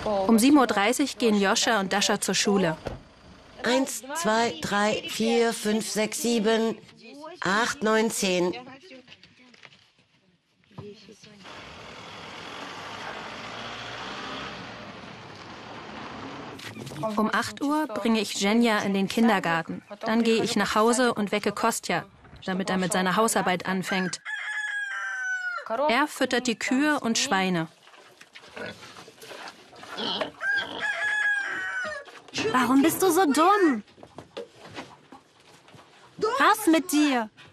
Um 7:30 Uhr gehen Joscha und Dascha zur Schule. 1, 2, 3, 4, 5, 6, 7, 8, 9, 10. Um 8 Uhr bringe ich Zhenya in den Kindergarten. Dann gehe ich nach Hause und wecke Kostja, damit er mit seiner Hausarbeit anfängt. Er füttert die Kühe und Schweine. Warum bist du so dumm? Was mit dir?